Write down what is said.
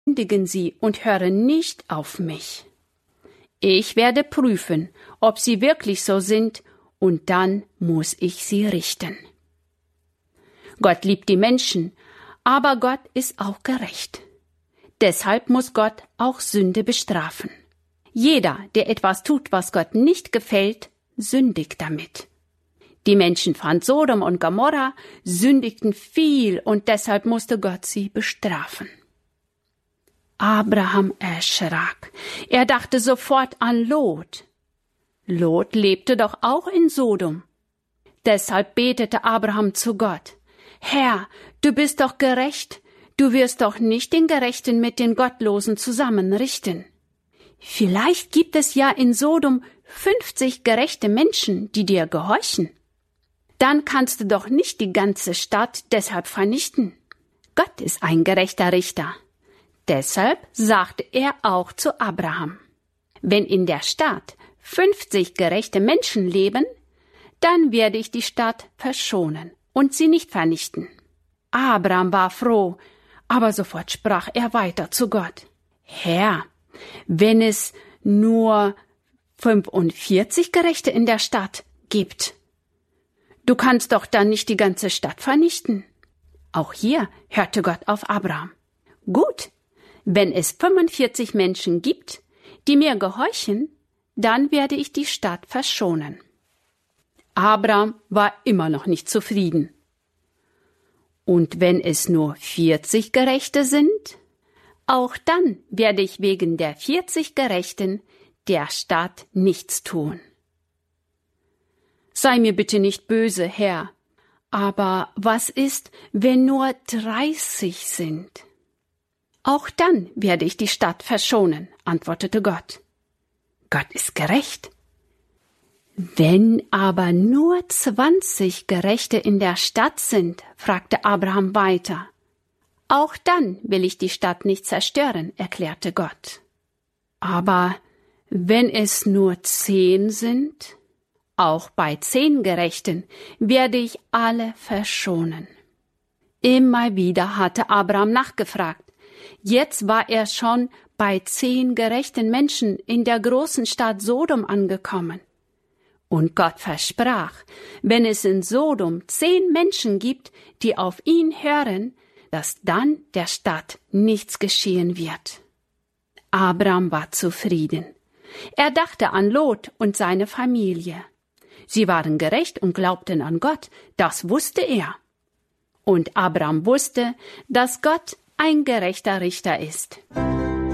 sündigen sie und hören nicht auf mich. Ich werde prüfen, ob sie wirklich so sind, und dann muss ich sie richten. Gott liebt die Menschen, aber Gott ist auch gerecht. Deshalb muss Gott auch Sünde bestrafen. Jeder, der etwas tut, was Gott nicht gefällt, sündigt damit. Die Menschen von Sodom und Gomorra sündigten viel und deshalb musste Gott sie bestrafen. Abraham erschrak. Er dachte sofort an Lot. Lot lebte doch auch in Sodom. Deshalb betete Abraham zu Gott: Herr, du bist doch gerecht. Du wirst doch nicht den Gerechten mit den Gottlosen zusammenrichten. Vielleicht gibt es ja in Sodom 50 gerechte Menschen, die dir gehorchen. Dann kannst du doch nicht die ganze Stadt deshalb vernichten. Gott ist ein gerechter Richter. Deshalb sagte er auch zu Abraham: Wenn in der Stadt 50 gerechte Menschen leben, dann werde ich die Stadt verschonen und sie nicht vernichten. Abraham war froh, aber sofort sprach er weiter zu Gott: Herr, wenn es nur 45 Gerechte in der Stadt gibt, du kannst doch dann nicht die ganze Stadt vernichten. Auch hier hörte Gott auf Abraham. Gut, wenn es 45 Menschen gibt, die mir gehorchen, dann werde ich die Stadt verschonen. Abraham war immer noch nicht zufrieden. Und wenn es nur 40 Gerechte sind, auch dann werde ich wegen der 40 Gerechten der Stadt nichts tun. Sei mir bitte nicht böse, Herr, aber was ist, wenn nur 30 sind? Auch dann werde ich die Stadt verschonen, antwortete Gott. Gott ist gerecht. Wenn aber nur 20 Gerechte in der Stadt sind, fragte Abraham weiter. Auch dann will ich die Stadt nicht zerstören, erklärte Gott. Aber wenn es nur 10 sind, auch bei 10 Gerechten werde ich alle verschonen. Immer wieder hatte Abraham nachgefragt. Jetzt war er schon bei 10 gerechten Menschen in der großen Stadt Sodom angekommen. Und Gott versprach, wenn es in Sodom 10 Menschen gibt, die auf ihn hören, dass dann der Stadt nichts geschehen wird. Abraham war zufrieden. Er dachte an Lot und seine Familie. Sie waren gerecht und glaubten an Gott, das wusste er. Und Abraham wusste, dass Gott ein gerechter Richter ist.